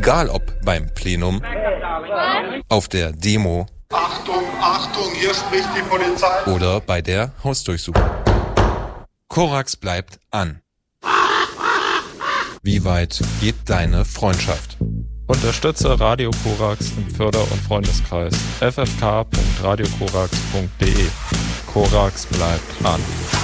Egal ob beim Plenum, auf der Demo, Achtung, Achtung, hier spricht die Polizei. Oder bei der Hausdurchsuchung. Korax bleibt an. Wie weit geht deine Freundschaft? Unterstütze Radio Korax im Förder- und Freundeskreis ffk.radiokorax.de. Korax bleibt an.